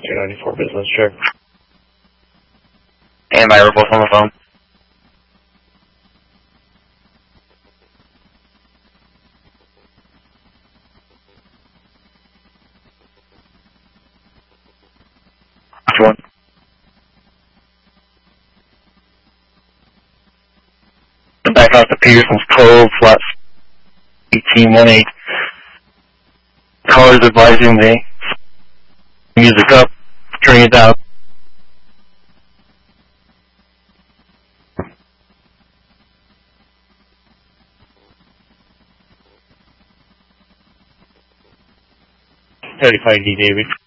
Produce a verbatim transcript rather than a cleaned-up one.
two ninety-four business check. And my reports on the phone. Which one? Back out to Peterson's Cove, flat eighteen one eight. Callers advising the music up, turning it down. thirty-five D, David.